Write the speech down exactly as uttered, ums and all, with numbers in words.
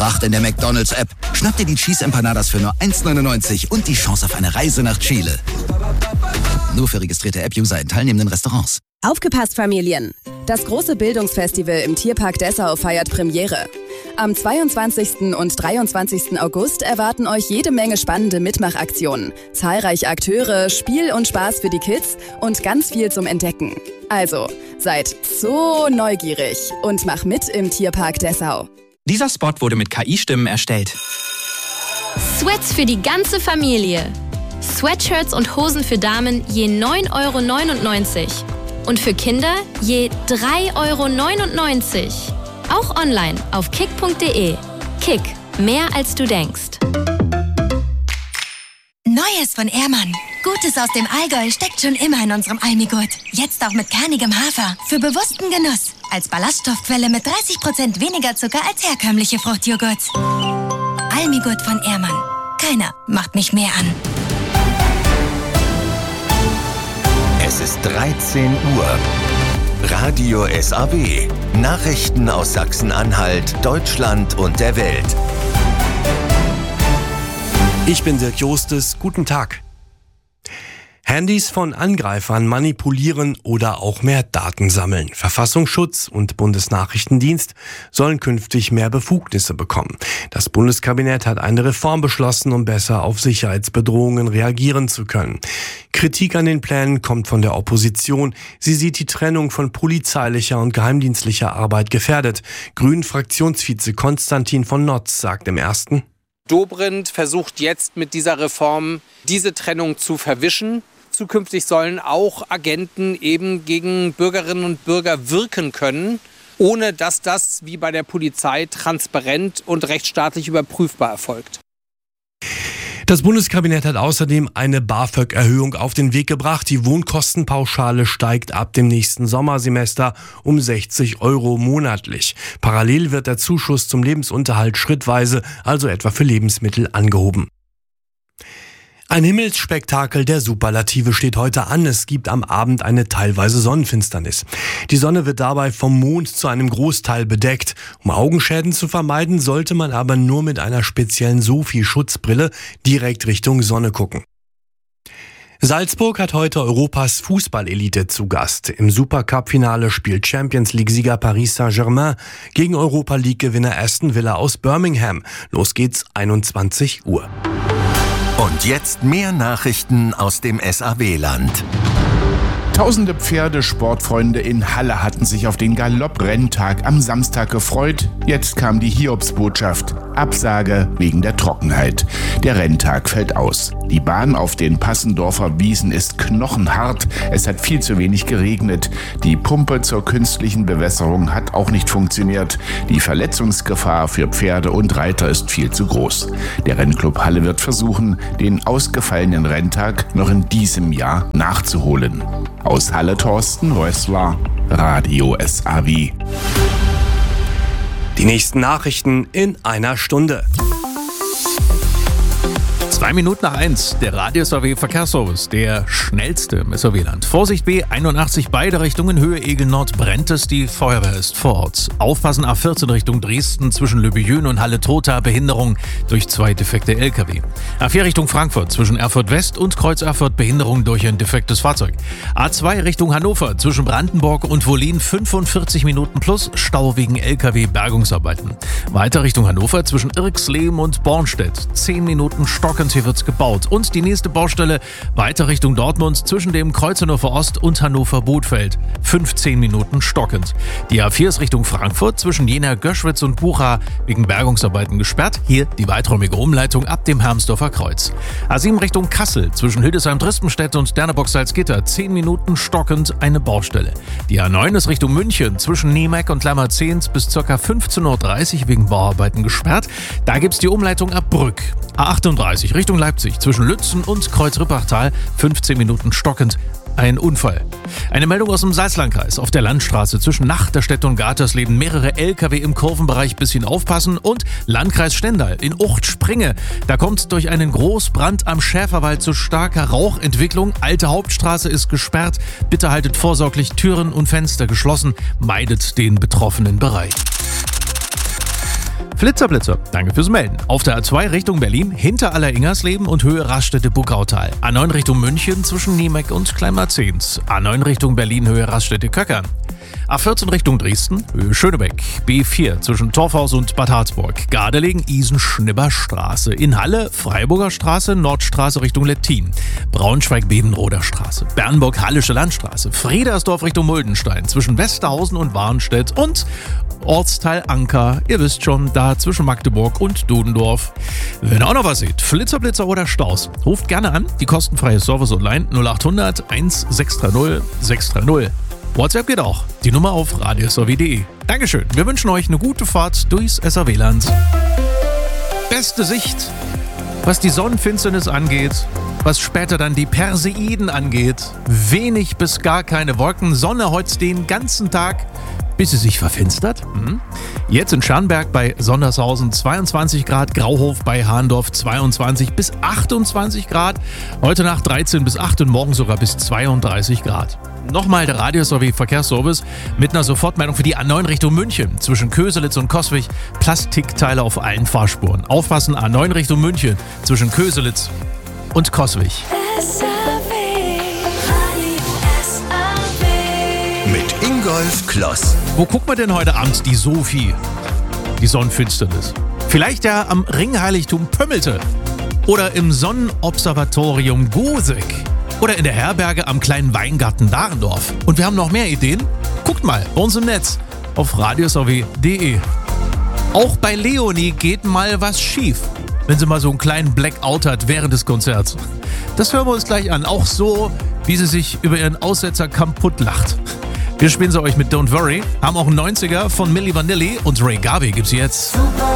Pracht in der McDonald's-App. Schnapp dir die Cheese Empanadas für nur eins neunundneunzig und die Chance auf eine Reise nach Chile. Nur für registrierte App-User in teilnehmenden Restaurants. Aufgepasst, Familien! Das große Bildungsfestival im Tierpark Dessau feiert Premiere. Am zweiundzwanzigsten und dreiundzwanzigsten August erwarten euch jede Menge spannende Mitmachaktionen, zahlreiche Akteure, Spiel und Spaß für die Kids und ganz viel zum Entdecken. Also, seid so neugierig und mach mit im Tierpark Dessau. Dieser Spot wurde mit K I-Stimmen erstellt. Sweats für die ganze Familie. Sweatshirts und Hosen für Damen je neun Euro neunundneunzig. Und für Kinder je drei Euro neunundneunzig. Auch online auf kick punkt de. Kick, mehr als du denkst. Neues von Ehrmann. Gutes aus dem Allgäu steckt schon immer in unserem Almigurt. Jetzt auch mit kernigem Hafer. Für bewussten Genuss. Als Ballaststoffquelle mit dreißig Prozent weniger Zucker als herkömmliche Fruchtjoghurts. Almigurt von Ehrmann. Keiner macht mich mehr an. Es ist dreizehn Uhr. Radio S A W. Nachrichten aus Sachsen-Anhalt, Deutschland und der Welt. Ich bin Dirk Jostes. Guten Tag. Handys von Angreifern manipulieren oder auch mehr Daten sammeln. Verfassungsschutz und Bundesnachrichtendienst sollen künftig mehr Befugnisse bekommen. Das Bundeskabinett hat eine Reform beschlossen, um besser auf Sicherheitsbedrohungen reagieren zu können. Kritik an den Plänen kommt von der Opposition. Sie sieht die Trennung von polizeilicher und geheimdienstlicher Arbeit gefährdet. Grünen-Fraktionsvize Konstantin von Notz sagt im Ersten: Dobrindt versucht jetzt mit dieser Reform diese Trennung zu verwischen. Zukünftig sollen auch Agenten eben gegen Bürgerinnen und Bürger wirken können, ohne dass das wie bei der Polizei transparent und rechtsstaatlich überprüfbar erfolgt. Das Bundeskabinett hat außerdem eine BAföG-Erhöhung auf den Weg gebracht. Die Wohnkostenpauschale steigt ab dem nächsten Sommersemester um sechzig Euro monatlich. Parallel wird der Zuschuss zum Lebensunterhalt schrittweise, also etwa für Lebensmittel, angehoben. Ein Himmelsspektakel der Superlative steht heute an. Es gibt am Abend eine teilweise Sonnenfinsternis. Die Sonne wird dabei vom Mond zu einem Großteil bedeckt. Um Augenschäden zu vermeiden, sollte man aber nur mit einer speziellen Sophie-Schutzbrille direkt Richtung Sonne gucken. Salzburg hat heute Europas Fußballelite zu Gast. Im Supercup-Finale spielt Champions-League-Sieger Paris Saint-Germain gegen Europa-League-Gewinner Aston Villa aus Birmingham. Los geht's, einundzwanzig Uhr. Und jetzt mehr Nachrichten aus dem S A W-Land. Tausende Pferdesportfreunde in Halle hatten sich auf den Galopp-Renntag am Samstag gefreut. Jetzt kam die Hiobsbotschaft. Absage wegen der Trockenheit. Der Renntag fällt aus. Die Bahn auf den Passendorfer Wiesen ist knochenhart. Es hat viel zu wenig geregnet. Die Pumpe zur künstlichen Bewässerung hat auch nicht funktioniert. Die Verletzungsgefahr für Pferde und Reiter ist viel zu groß. Der Rennclub Halle wird versuchen, den ausgefallenen Renntag noch in diesem Jahr nachzuholen. Aus Halle Thorsten Rössler, Radio S A W. Die nächsten Nachrichten in einer Stunde. Zwei Minuten nach eins, der Radio S A W Verkehrsservice, der schnellste im S A W-Land. Vorsicht B einundachtzig, beide Richtungen, Höhe Egel Nord brennt es, die Feuerwehr ist vor Ort. Aufpassen A vierzehn Richtung Dresden zwischen Löbejün und Halle-Trotha, Behinderung durch zwei defekte L K W. A vier Richtung Frankfurt zwischen Erfurt West und Kreuz Erfurt, Behinderung durch ein defektes Fahrzeug. A zwei Richtung Hannover zwischen Brandenburg und Wollin, fünfundvierzig Minuten plus, Stau wegen L K W, Bergungsarbeiten. Weiter Richtung Hannover zwischen Irxleben und Bornstedt, zehn Minuten stockend. Hier wird's gebaut. Und die nächste Baustelle weiter Richtung Dortmund zwischen dem Kreuz Hannover Ost und Hannover Bothfeld. fünfzehn Minuten stockend. Die A vier ist Richtung Frankfurt zwischen Jena, Göschwitz und Bucha wegen Bergungsarbeiten gesperrt. Hier die weiträumige Umleitung ab dem Hermsdorfer Kreuz. A sieben Richtung Kassel zwischen Hildesheim-Drispenstedt und Derneburg-Salzgitter. zehn Minuten stockend eine Baustelle. Die A neun ist Richtung München zwischen Niemeck und Lammerzehns bis ca. fünfzehn Uhr dreißig wegen Bauarbeiten gesperrt. Da gibt's die Umleitung ab Brück. A achtunddreißig Richtung Leipzig zwischen Lützen und Kreuz-Rippachtal, fünfzehn Minuten stockend. Ein Unfall. Eine Meldung aus dem Salzlandkreis. Auf der Landstraße zwischen Nachterstedt und Gatersleben mehrere L K W im Kurvenbereich, bisschen aufpassen. Und Landkreis Stendal in Ucht-Springe. Da kommt durch einen Großbrand am Schäferwald zu starker Rauchentwicklung. Alte Hauptstraße ist gesperrt. Bitte haltet vorsorglich Türen und Fenster geschlossen. Meidet den betroffenen Bereich. Flitzer, danke fürs Melden. Auf der A zwei Richtung Berlin, hinter Aller-Ingersleben und Höhe Raststätte-Buckautal. A neun Richtung München zwischen Niemeck und Kleinmarzens. A neun Richtung Berlin, Höhe Raststätte-Köckern. A vierzehn Richtung Dresden, Höhe Schönebeck. B vier zwischen Torfhaus und Bad Harzburg. Gardelegen, Isen-Schnibberstraße. In Halle, Freiburger Straße, Nordstraße Richtung Lettin. Braunschweig-Bedenroder Straße. Bernburg-Hallische Landstraße. Friedersdorf Richtung Muldenstein. Zwischen Westerhausen und Warnstedt. Und Ortsteil Anker. Ihr wisst schon, da zwischen Magdeburg und Dudendorf. Wenn ihr auch noch was seht, Flitzer, Blitzer oder Staus, ruft gerne an. Die kostenfreie Service online null acht hundert eins sechs drei null sechs drei null. WhatsApp geht auch. Die Nummer auf radios punkt de. Dankeschön. Wir wünschen euch eine gute Fahrt durchs S R W-Land. Beste Sicht, was die Sonnenfinsternis angeht, was später dann die Perseiden angeht. Wenig bis gar keine Wolken. Sonne heute den ganzen Tag, bis sie sich verfinstert. Hm. Jetzt in Scharnberg bei Sondershausen zweiundzwanzig Grad, Grauhof bei Hahndorf zweiundzwanzig bis achtundzwanzig Grad. Heute Nacht dreizehn bis acht und morgen sogar bis zweiunddreißig Grad. Nochmal der Radios W Verkehrsservice mit einer Sofortmeldung für die A neun Richtung München. Zwischen Köselitz und Coswig Plastikteile auf allen Fahrspuren. Aufpassen, A neun Richtung München. Zwischen Köselitz und Coswig. Mit Ingolf Kloss. Wo guckt man denn heute Abend die Sophie? Die Sonnenfinsternis. Vielleicht ja am Ringheiligtum Pömmelte. Oder im Sonnenobservatorium Gosek. Oder in der Herberge am kleinen Weingarten Dahrendorf. Und wir haben noch mehr Ideen? Guckt mal bei uns im Netz auf radios punkt de. Auch bei Leonie geht mal was schief, wenn sie mal so einen kleinen Blackout hat während des Konzerts. Das hören wir uns gleich an. Auch so, wie sie sich über ihren Aussetzer kaputt lacht. Wir spielen sie euch mit Don't Worry. Haben auch einen neunziger von Milli Vanilli und Ray Garvey gibt's jetzt.